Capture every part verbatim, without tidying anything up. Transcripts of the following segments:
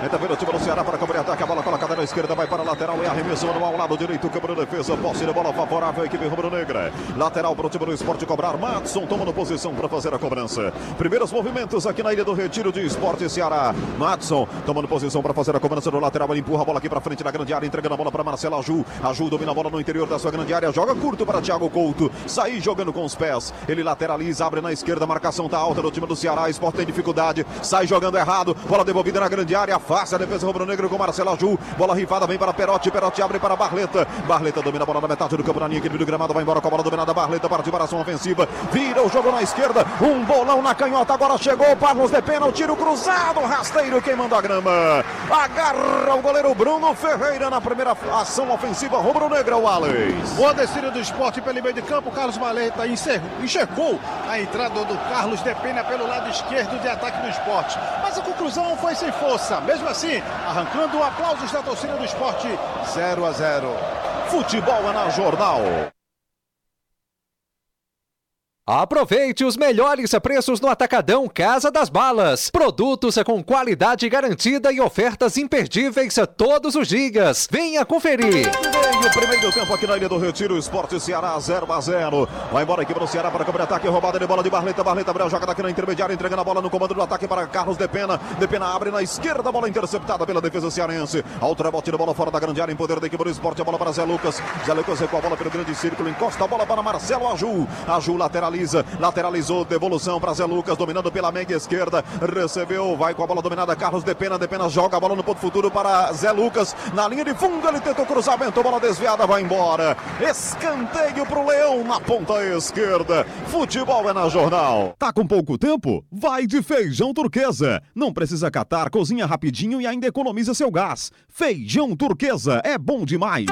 Entra pelo time do Ceará para cobrir ataque. A bola colocada na esquerda, vai para a lateral e arremesso manual, lado direito, quebrou defesa. Posse de bola favorável, equipe rubro-negra. Lateral para o time do Sport cobrar. Madson tomando posição para fazer a cobrança. Primeiros movimentos aqui na Ilha do Retiro de Sport Ceará. Madson tomando posição para fazer a cobrança no lateral. Ele empurra a bola aqui para frente da grande área, entregando a bola para Marcelo Aju. Aju domina a bola no interior da sua grande área. Joga curto para Thiago Couto. Sair jogando com os pés. Ele lateraliza, abre na esquerda. Marcação tá alta do time do Ceará. Sport tem dificuldade. Sai jogando errado. Bola devolvida na grande área. Afasta a defesa rubro-negra com Marcelo Aju. Bola rifada vem para Perotti. Perotti abre para Barleta. Barleta domina a bola na metade do campo, na linha aqui do gramado. Vai embora com a bola dominada. Barleta partiu para a ação ofensiva. Vira o jogo na esquerda. Um bolão na canhota. Agora chegou o Carlos de Pena. O tiro cruzado. Rasteiro queimando a grama. Agarra o goleiro Bruno Ferreira na primeira ação ofensiva rubro-negra, o Alex. Boa descida do Sport pelo meio de campo. Carlos Barleta enxergou a entrada do Carlos de Pena pelo lado esquerdo de ataque do Sport. Mas a conclusão foi sem força. Mesmo assim, arrancando aplausos da torcida do Sport. zero a zero. Futebol é na Jornal. Aproveite os melhores preços no Atacadão Casa das Balas. Produtos com qualidade garantida e ofertas imperdíveis todos os dias. Venha conferir. E o primeiro tempo aqui na Ilha do Retiro, Sport Ceará zero a zero. Vai embora a equipe do Ceará para cobrir ataque, roubada de bola de Barleta. Barleta abre a jogada aqui na intermediária, entregando a bola no comando do ataque para Carlos de Pena. De Pena abre na esquerda, bola interceptada pela defesa cearense. Alto rebote de bola fora da grande área, em poder da equipe do Sport. A bola para Zé Lucas. Zé Lucas recua a bola pelo grande círculo, encosta a bola para Marcelo Aju. Aju lateral. Lateralizou, devolução para Zé Lucas, dominando pela meia esquerda, recebeu, vai com a bola dominada, Carlos de Pena, de Pena joga a bola no ponto futuro para Zé Lucas, na linha de fundo ele tentou cruzamento, bola desviada, vai embora, escanteio pro Leão na ponta esquerda. Futebol é na Jornal. Tá com pouco tempo? Vai de Feijão Turquesa, não precisa catar, cozinha rapidinho e ainda economiza seu gás. Feijão Turquesa é bom demais.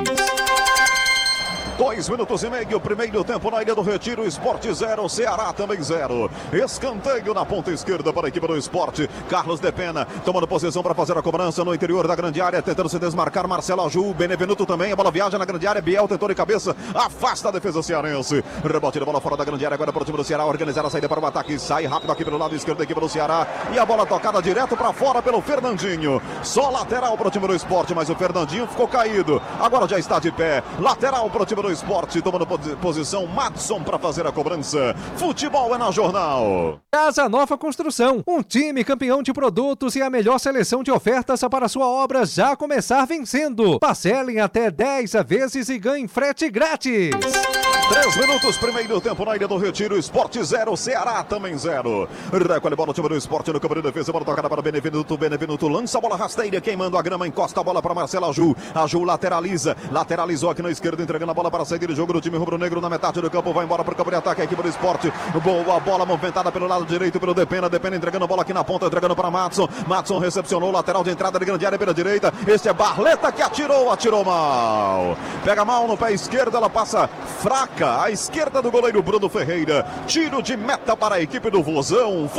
Dois minutos e meio, primeiro tempo na Ilha do Retiro, Sport zero, Ceará também zero. Escanteio na ponta esquerda para a equipe do Sport. Carlos de Pena tomando posição para fazer a cobrança no interior da grande área, tentando se desmarcar Marcelo Aju, Benevenuto também, a bola viaja na grande área, Biel tentou de cabeça, afasta a defesa cearense. Rebote de bola fora da grande área, agora para o time do Ceará, organizar a saída para o ataque, sai rápido aqui pelo lado esquerdo da equipe do Ceará, e a bola tocada direto para fora pelo Fernandinho. Só lateral para o time do Sport, mas o Fernandinho ficou caído, agora já está de pé. Lateral para o time do Sport, tomando posição Madson para fazer a cobrança. Futebol é na Jornal. Casa Nova Construção, um time campeão de produtos e a melhor seleção de ofertas para sua obra já começar vencendo. Parcelem até dez vezes e ganhem frete grátis. Três minutos, primeiro tempo na Ilha do Retiro, Sport zero, Ceará também zero. Recolhe bola, o time do Sport no campo de defesa, bola tocada para Benevenuto, Benevenuto lança a bola rasteira, queimando a grama, encosta a bola para Marcelo Aju, Aju lateraliza, lateralizou aqui na esquerda, entregando a bola para a saída de jogo do time rubro-negro na metade do campo, vai embora para o campo de ataque, a equipe do Sport, boa bola movimentada pelo lado direito, pelo Depena, Depena entregando a bola aqui na ponta, entregando para Madson, Madson recepcionou o lateral de entrada de grande área pela direita, este é Barleta que atirou, atirou mal, pega mal no pé esquerdo, ela passa fraca, à esquerda do goleiro Bruno Ferreira. Tiro de meta para a equipe do Vozão.